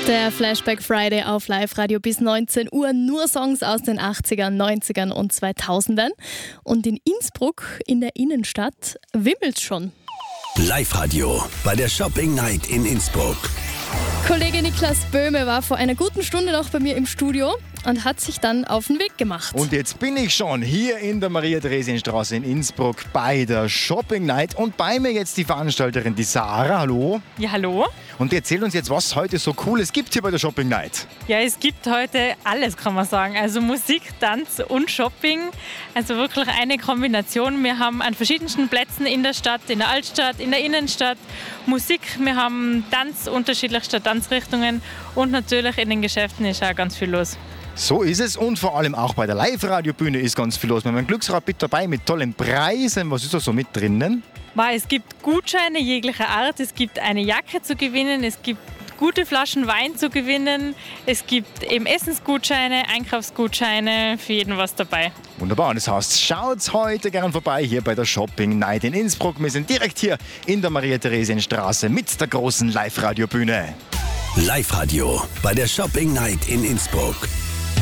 Der Flashback Friday auf Live-Radio bis 19 Uhr. Nur Songs aus den 80ern, 90ern und 2000ern. Und in Innsbruck in der Innenstadt wimmelt's schon. Live-Radio bei der Shopping Night in Innsbruck. Kollege Niklas Böhme war vor einer guten Stunde noch bei mir im Studio und hat sich dann auf den Weg gemacht. Und jetzt bin ich schon hier in der Maria-Theresien-Straße in Innsbruck bei der Shopping Night und bei mir jetzt die Veranstalterin, die Sarah. Hallo. Ja, hallo. Und die erzählt uns jetzt, was heute so Cooles gibt hier bei der Shopping Night. Ja, es gibt heute alles, kann man sagen. Also Musik, Tanz und Shopping. Also wirklich eine Kombination. Wir haben an verschiedensten Plätzen in der Stadt, in der Altstadt, in der Innenstadt Musik. Wir haben Tanz, unterschiedlichste Tanzrichtungen und natürlich in den Geschäften ist auch ganz viel los. So ist es und vor allem auch bei der Live-Radio-Bühne ist ganz viel los. Wir haben einen Glücksrad mit dabei mit tollen Preisen. Was ist da so mit drinnen? Es gibt Gutscheine jeglicher Art. Es gibt eine Jacke zu gewinnen. Es gibt gute Flaschen Wein zu gewinnen. Es gibt eben Essensgutscheine, Einkaufsgutscheine, für jeden was dabei. Wunderbar, und das heißt, schaut heute gern vorbei hier bei der Shopping Night in Innsbruck. Wir sind direkt hier in der Maria-Theresien-Straße mit der großen Live-Radio-Bühne. Live-Radio bei der Shopping Night in Innsbruck.